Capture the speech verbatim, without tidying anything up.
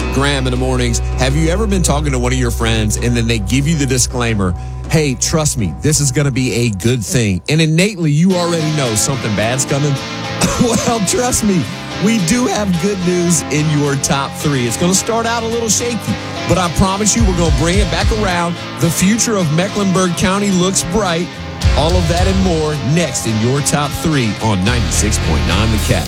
Graham in the mornings. Have you ever been talking to one of your friends and then they give you the disclaimer, hey, trust me, this is going to be a good thing. And innately, you already know something bad's coming. Well, trust me, we do have good news in your top three. It's going to start out a little shaky, but I promise you we're going to bring it back around. The future of Mecklenburg County looks bright. All of that and more next in your top three on ninety-six point nine The Cat.